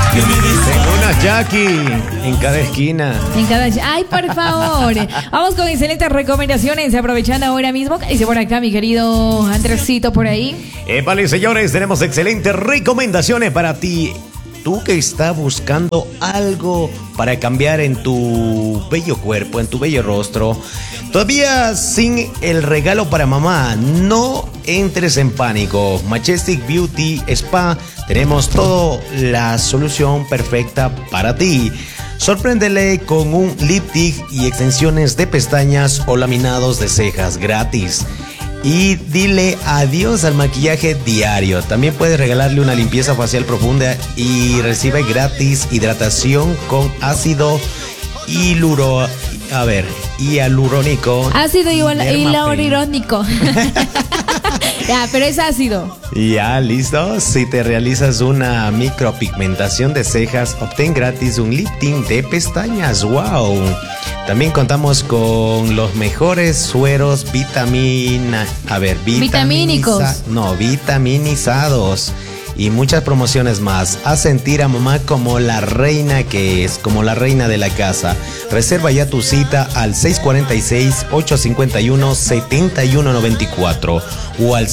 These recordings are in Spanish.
Tengo una Jackie en cada esquina. Ay, por favor. Vamos con excelentes recomendaciones. Aprovechando ahora mismo. ¿Qué dice por acá, mi querido Andresito, por ahí? Vale, señores, tenemos excelentes recomendaciones para ti. Tú que estás buscando algo para cambiar en tu bello cuerpo, en tu bello rostro, todavía sin el regalo para mamá, no entres en pánico. Majestic Beauty Spa, tenemos toda la solución perfecta para ti. Sorpréndele con un lipstick y extensiones de pestañas o laminados de cejas gratis. Y dile adiós al maquillaje diario. También puedes regalarle una limpieza facial profunda y recibe gratis hidratación con ácido hialurónico. Ácido hialurónico. Ya, pero es ácido. Ya, listo. Si te realizas una micropigmentación de cejas, obtén gratis un lifting de pestañas. ¡Wow! También contamos con los mejores sueros vitaminizados y muchas promociones más. Haz sentir a mamá como la reina que es, como la reina de la casa. Reserva ya tu cita al 646-851-7194 o al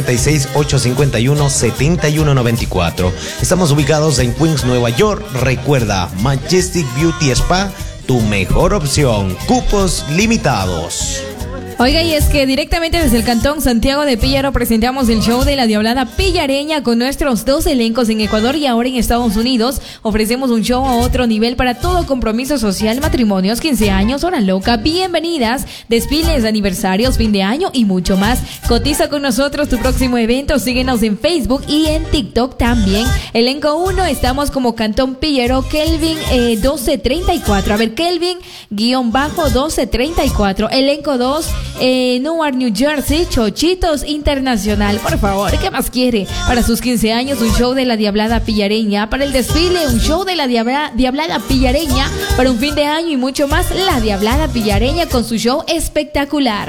646-851-7194. Estamos ubicados en Queens, Nueva York. Recuerda, Majestic Beauty Spa, tu mejor opción. Cupos limitados. Oiga, y es que directamente desde el Cantón Santiago de Píllaro presentamos el show de la Diablada Pillareña con nuestros 2 elencos en Ecuador y ahora en Estados Unidos. Ofrecemos un show a otro nivel para todo compromiso social, matrimonios, 15 años, hora loca, bienvenidas, desfiles, aniversarios, fin de año y mucho más. Cotiza con nosotros tu próximo evento, síguenos en Facebook y en TikTok también. Elenco 1, estamos como Cantón Píllaro, Kelvin 1234. A ver, Kelvin-1234. Elenco 2, Newark, New Jersey, Chochitos Internacional. Por favor, ¿qué más quiere? Para sus 15 años, un show de la Diablada Pillareña. Para el desfile, un show de la Diablada Pillareña. Para un fin de año y mucho más, la Diablada Pillareña con su show espectacular.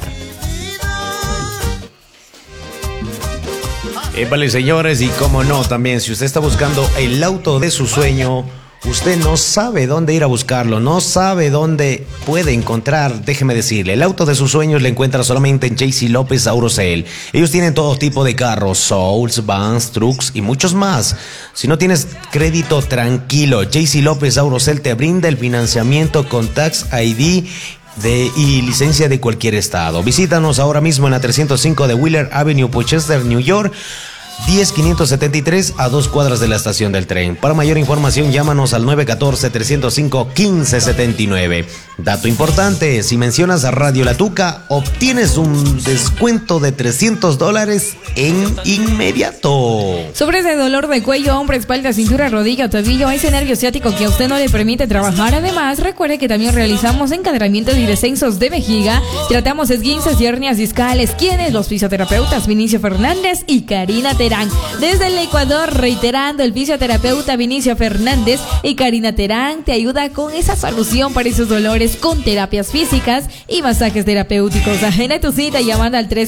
Vale, señores, y como no, también si usted está buscando el auto de su sueño, usted no sabe dónde ir a buscarlo, no sabe dónde puede encontrar, déjeme decirle, el auto de sus sueños le encuentra solamente en JC López Aurocel. Ellos tienen todo tipo de carros, Souls, Vans, Trucks y muchos más. Si no tienes crédito, tranquilo, JC López Aurocel te brinda el financiamiento con Tax ID y licencia de cualquier estado. Visítanos ahora mismo en la 305 de Wheeler Avenue, Rochester, New York, 10573 a 2 cuadras de la estación del tren. Para mayor información, llámanos al 914-305-1579. Dato importante, si mencionas a Radio La Tuca, obtienes un descuento de $300 en inmediato. Sobre ese dolor de cuello, hombro, espalda, cintura, rodilla, tobillo, ese nervio ciático que a usted no le permite trabajar. Además, recuerde que también realizamos encadenamientos y descensos de vejiga. Tratamos esguinces y hernias discales. ¿Quiénes? Los fisioterapeutas Vinicio Fernández y Karina Terán. Desde el Ecuador, reiterando, el fisioterapeuta Vinicio Fernández y Karina Terán te ayuda con esa solución para esos dolores con terapias físicas y masajes terapéuticos. Agenda tu cita llamando al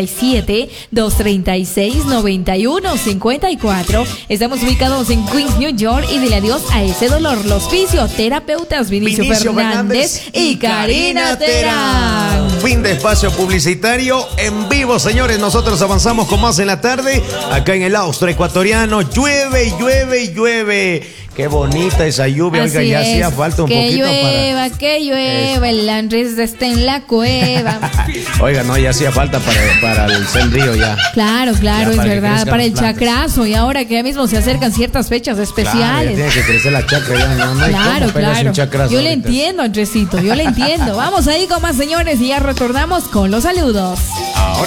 347-236-9154. Estamos ubicados en Queens, New York, y dile adiós a ese dolor. Los fisioterapeutas Vinicio Fernández y Karina Terán. Fin de espacio publicitario en vivo, señores. Nosotros avanzamos con más en la tarde. Acá en el austro ecuatoriano, llueve y llueve y llueve. Qué bonita esa lluvia. Así oiga, ya es. hacía falta un poquito Que llueva, el Andrés está en la cueva. Oiga, no, ya hacía falta para el sembrío ya. Claro, Ya, es verdad, para el plantas. chacrazo, y ahora que ya mismo se acercan ciertas fechas especiales. Claro, ya tiene que crecer la chacra ya, no hay cómo pegarse un chacrazo Yo le ahorita. entiendo, Andresito, yo le entiendo. Vamos ahí con más, señores, y ya retornamos con los saludos.